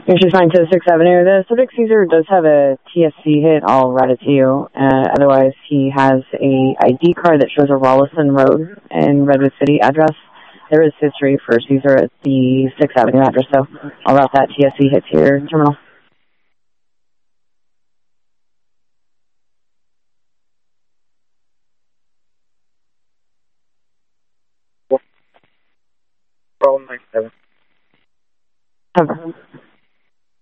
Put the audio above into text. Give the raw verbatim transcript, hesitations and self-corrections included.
You're just fine to sixth Avenue. The subject Caesar does have a T S C hit. I'll write it to you. Uh, otherwise, he has a I D card that shows a Rollison Road in Redwood City address. There is history for Caesar at the sixth Avenue address, so I'll route that T S C hit to your terminal. Problem nine seven. Over.